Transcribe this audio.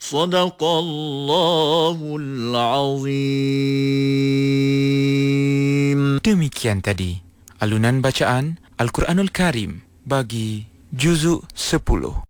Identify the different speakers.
Speaker 1: Sadaqallahul Azim.
Speaker 2: Demikian tadi alunan bacaan Al-Quranul Karim bagi juzuk 10.